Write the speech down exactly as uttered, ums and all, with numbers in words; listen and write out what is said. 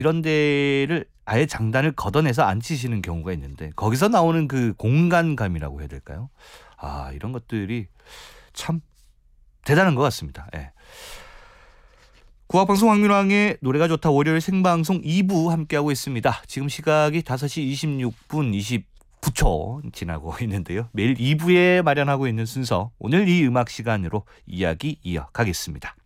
이런 데를 아예 장단을 걷어내서 앉히시는 경우가 있는데 거기서 나오는 그 공간감이라고 해야 될까요? 아, 이런 것들이 참 대단한 것 같습니다. 예. 국악방송 황민왕의 노래가 좋다 월요일 생방송 이 부 함께하고 있습니다. 지금 시각이 다섯 시 이십육 분 이십구 초 지나고 있는데요. 매일 이 부에 마련하고 있는 순서, 오늘 이 음악 시간으로 이야기 이어가겠습니다.